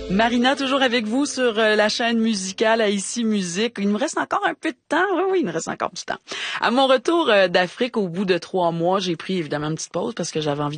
Marina, toujours avec vous sur la chaîne musicale à Ici Musique. Il me reste encore un peu de temps. Oui, il me reste encore du temps. À mon retour d'Afrique, au bout de 3 mois, j'ai pris évidemment une petite pause parce que j'avais envie